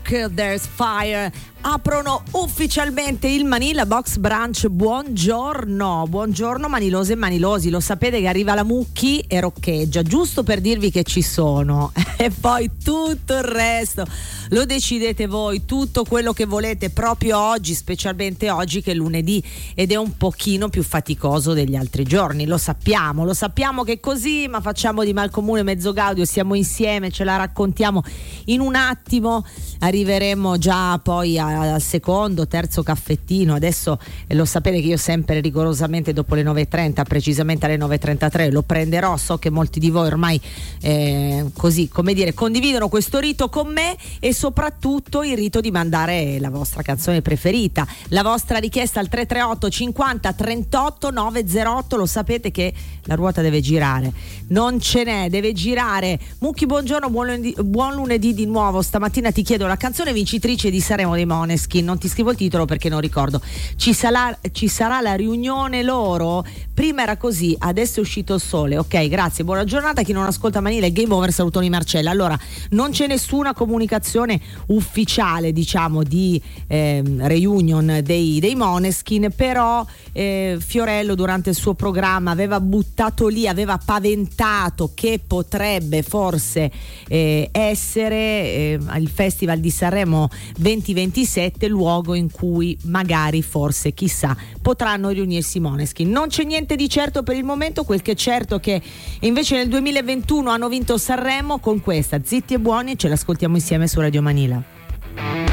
Rock, There's Fire. Aprono ufficialmente il Manila Box Brunch. Buongiorno manilose e manilosi. Lo sapete che arriva la Mucchi e roccheggia, giusto per dirvi che ci sono. E poi tutto il resto lo decidete voi, tutto quello che volete proprio oggi, specialmente oggi che è lunedì ed è un pochino più faticoso degli altri giorni. Lo sappiamo che è così, ma facciamo di mal comune mezzo gaudio, siamo insieme, ce la raccontiamo in un attimo. Arriveremo già poi al secondo, terzo caffettino. Adesso lo sapete che io sempre rigorosamente dopo le 9.30, precisamente alle 9.33 lo prenderò. So che molti di voi ormai così, come dire, condividono questo rito con me, e soprattutto il rito di mandare la vostra canzone preferita, la vostra richiesta al 338 50 38 908. Lo sapete che la ruota deve girare, non ce n'è, deve girare. Mucchi, buongiorno, buon lunedì di nuovo. Stamattina ti chiedo la canzone vincitrice di Sanremo dei Måneskin. Non ti scrivo il titolo perché non ricordo. Ci sarà la riunione loro. Prima era così, adesso è uscito il sole. Ok, grazie, buona giornata. Chi non ascolta Manila è Game Over, salutoni Marcella. Allora, non c'è nessuna comunicazione ufficiale, diciamo, di reunion dei Måneskin, però Fiorello durante il suo programma aveva buttato lì, aveva paventato che potrebbe forse essere il Festival di Sanremo 2027 luogo in cui magari, forse, chissà, potranno riunirsi i Måneskin. Non c'è niente di certo per il momento. Quel che è certo è che invece nel 2021 hanno vinto Sanremo con questa Zitti e Buoni. Ce l'ascoltiamo insieme su Radio Manila.